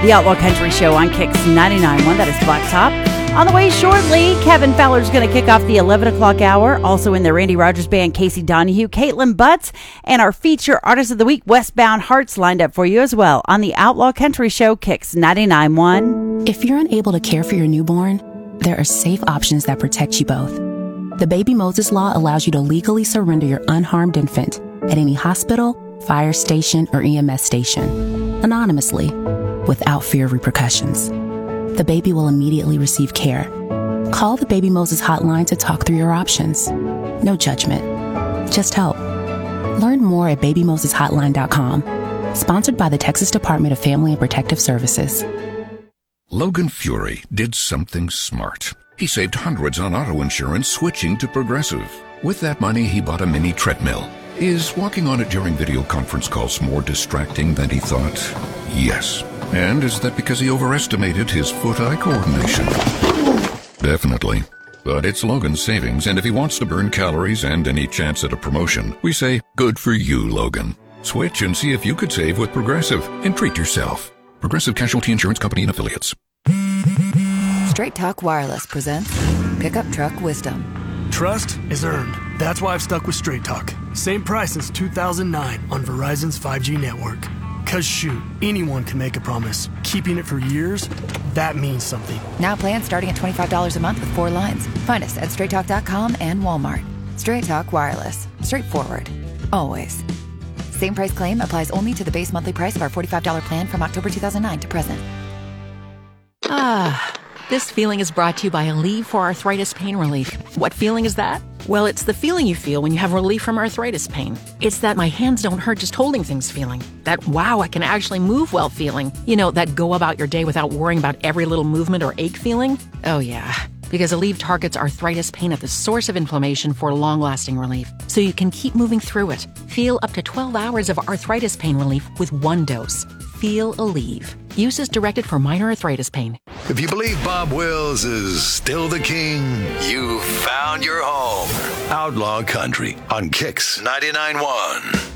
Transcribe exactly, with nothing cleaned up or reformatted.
The Outlaw Country Show on Kicks ninety-nine point one. That is Blacktop. On the way shortly, Kevin Fowler's going to kick off the eleven o'clock hour. Also in the Randy Rogers Band, Casey Donahue, Caitlin Butts, and our feature artist of the week, Westbound Hearts, lined up for you as well on the Outlaw Country Show, Kicks ninety-nine point one. If you're unable to care for your newborn, there are safe options that protect you both. The Baby Moses Law allows you to legally surrender your unharmed infant at any hospital, fire station, or E M S station, anonymously, without fear of repercussions. The baby will immediately receive care. Call the Baby Moses hotline to talk through your options. No judgment, just help. Learn more at baby moses hotline dot com. Sponsored by the Texas Department of Family and Protective Services. Logan Fury did something smart. He saved hundreds on auto insurance switching to Progressive. With that money, he bought a mini treadmill. Is walking on it during video conference calls more distracting than he thought? Yes. And is that because he overestimated his foot-eye coordination? Definitely. But it's Logan's savings, and if he wants to burn calories and any chance at a promotion, we say, good for you, Logan. Switch and see if you could save with Progressive and treat yourself. Progressive Casualty Insurance Company and Affiliates. Straight Talk Wireless presents Pickup Truck Wisdom. Trust is earned. That's why I've stuck with Straight Talk. Same price since two thousand nine on Verizon's five G network. Cause shoot, anyone can make a promise. Keeping it for years, that means something. Now plans starting at twenty-five dollars a month with four lines. Find us at straight talk dot com and Walmart. Straight Talk Wireless. Straightforward. Always. Same price claim applies only to the base monthly price of our forty-five dollars plan from October two thousand nine to present. Ah, this feeling is brought to you by Aleve for arthritis pain relief. What feeling is that? Well, it's the feeling you feel when you have relief from arthritis pain. It's that my hands don't hurt just holding things feeling. That wow, I can actually move well feeling. You know, that go about your day without worrying about every little movement or ache feeling. Oh yeah, because Aleve targets arthritis pain at the source of inflammation for long-lasting relief, so you can keep moving through it. Feel up to twelve hours of arthritis pain relief with one dose. Feel Aleve. Use is directed for minor arthritis pain. If you believe Bob Wills is still the king, you've found your home. Outlaw Country on Kicks ninety-nine point one.